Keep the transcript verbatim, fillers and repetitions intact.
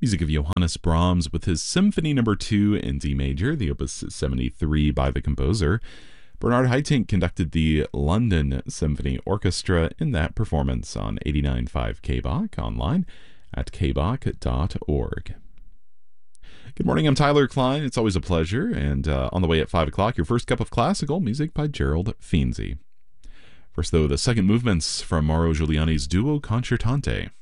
Music of Johannes Brahms with his Symphony Number two in D major, the Opus seventy-three by the composer. Bernard Haitink conducted the London Symphony Orchestra in that performance on eighty-nine point five K B O C, online at k b o c dot org. Good morning, I'm Tyler Klein. It's always a pleasure. And uh, on the way at five o'clock, your first cup of classical music by Gerald Feenzy. First, though, the second movements from Mauro Giuliani's Duo Concertante.